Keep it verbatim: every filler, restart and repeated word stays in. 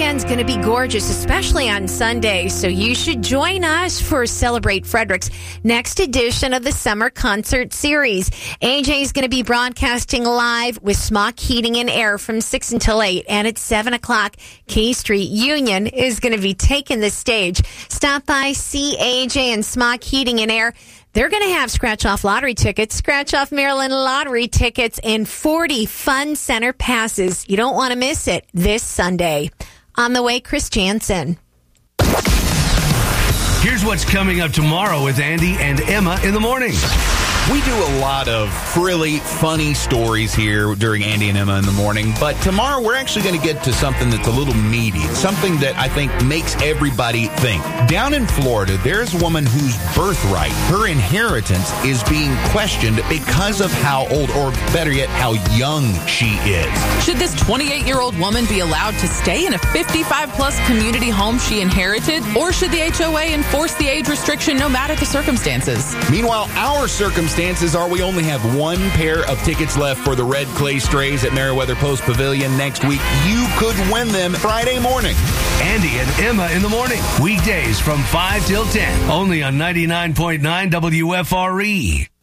weekend's going to be gorgeous, especially on Sunday. So you should join us for Celebrate Frederick's next edition of the Summer Concert Series. A J is going to be broadcasting live with Smock Heating and Air from six until eight. And at seven o'clock, Key Street Union is going to be taking the stage. Stop by, see A J and Smock Heating and Air. They're going to have scratch-off lottery tickets, scratch-off Maryland lottery tickets, and forty Fun Center passes. You don't want to miss it this Sunday. On the way, Chris Jansen. Here's what's coming up tomorrow with Andy and Emma in the morning. We do a lot of really funny stories here during Andy and Emma in the morning, but tomorrow we're actually going to get to something that's a little meaty, something that I think makes everybody think. Down in Florida, there's a woman whose birthright, her inheritance, is being questioned because of how old, or better yet, how young she is. Should this twenty-eight-year-old woman be allowed to stay in a fifty-five plus community home she inherited, or should the H O A enforce the age restriction no matter the circumstances? Meanwhile, our circumstances are we only have one pair of tickets left for the Red Clay Strays at Meriwether Post Pavilion next week. You could win them Friday morning. Andy and Emma in the morning. Weekdays from five till ten. Only on ninety-nine point nine W F R E.